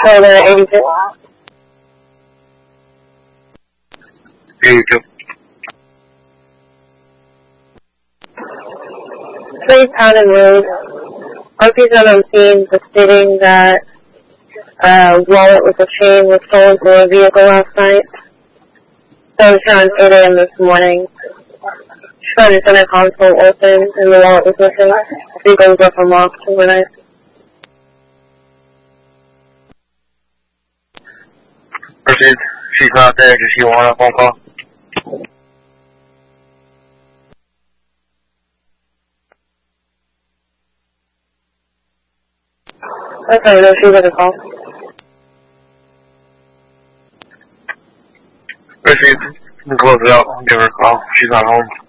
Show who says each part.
Speaker 1: Shoulder 82.
Speaker 2: 82.
Speaker 1: Please Town and Road. RP's on scene was stating that wallet with a chain was stolen from a vehicle last night. So it was around 8 a.m. this morning. She found the center console open and the wallet was missing. The vehicle was unlocked overnight.
Speaker 2: Proceed. She's not there. Does she want a phone call?
Speaker 1: Okay, no, she's at a call.
Speaker 2: Proceed. Close it out. Give her a call. She's not home.